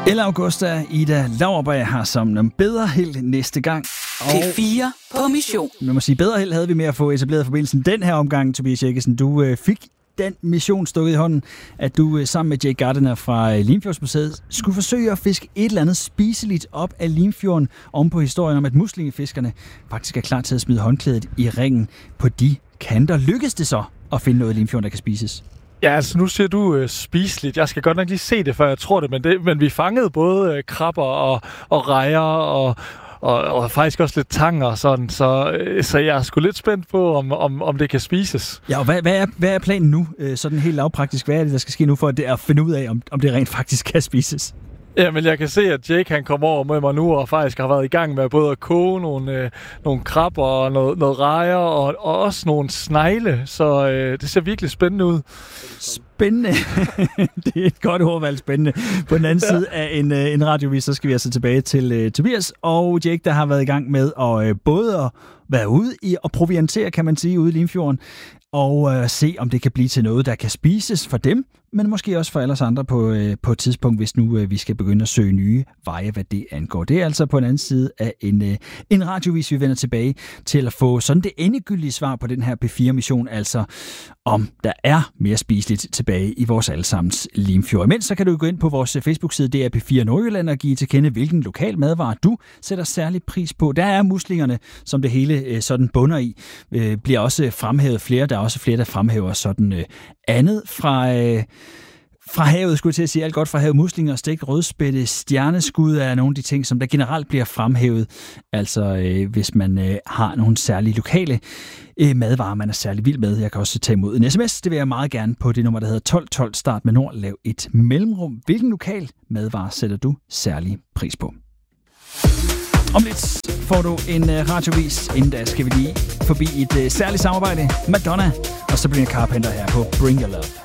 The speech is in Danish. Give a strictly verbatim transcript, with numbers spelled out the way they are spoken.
Ella Augusta, Ida Lauerberg har som en bedre held næste gang. P fire på mission. Man må sige, bedre held havde vi med at få etableret forbindelsen den her omgang, Tobias Jekkesen. Du øh, fik den mission stukket i hånden, at du øh, sammen med Jake Gardiner fra øh, Limfjordsmuseet skulle forsøge at fiske et eller andet spiseligt op af Limfjorden om på historien om, at muslingefiskerne faktisk er klar til at smide håndklædet i ringen på de kanter. Lykkedes det så at finde noget i Limfjorden, der kan spises? Ja, altså nu siger du øh, spiseligt. Jeg skal godt nok lige se det, før jeg tror det, men, det, men vi fangede både øh, krabber og, og rejer og, og, og faktisk også lidt tang og sådan, så, øh, så jeg er sgu lidt spændt på, om, om, om det kan spises. Ja, og hvad, hvad, er, hvad er planen nu? Øh, sådan helt lavpraktisk, hvad er det, der skal ske nu for at, det, at finde ud af, om, om det rent faktisk kan spises? Ja, men jeg kan se, at Jake han kommer over med mig nu og faktisk har været i gang med både at koge nogle, øh, nogle krabber og noget, noget rejer og, og også nogle snegle, så øh, det ser virkelig spændende ud. Spændende. Det er et godt ordvalg, spændende. På den anden side af en, en radiovis, så skal vi altså tilbage til uh, Tobias og Jake, der har været i gang med at uh, både at være ude i og proviantere, kan man sige, ude i Limfjorden, og uh, se, om det kan blive til noget, der kan spises for dem, men måske også for alle os andre på, uh, på et tidspunkt, hvis nu uh, vi skal begynde at søge nye veje, hvad det angår. Det er altså på den anden side af en, uh, en radiovis, vi vender tilbage til at få sådan det endegyldige svar på den her P fire-mission, altså om der er mere spiseligt tilbage i vores allesammens Limfjord. Imens så kan du gå ind på vores Facebook-side, det er P fire Nordjylland, og give til kende, hvilken lokal madvare du sætter særlig pris på. Der er muslingerne, som det hele øh, sådan bunder i, øh, bliver også fremhævet flere. Der er også flere, der fremhæver sådan øh, andet fra... Øh, Fra havet, skulle jeg til at sige, alt godt fra havet. Muslinger, stegt rødspætte, stjerneskud er nogle af de ting, som der generelt bliver fremhævet. Altså, øh, hvis man øh, har nogle særlige lokale øh, madvarer, man er særlig vild med. Jeg kan også tage imod en sms. Det vil jeg meget gerne på det nummer, der hedder tolv tolv. Start med nord. Lav et mellemrum. Hvilken lokal madvare sætter du særlig pris på? Om lidt får du en øh, radiovis. Inden da skal vi lige forbi et øh, særligt samarbejde. Madonna. Og så bliver Carpenter her på Bring Your Love.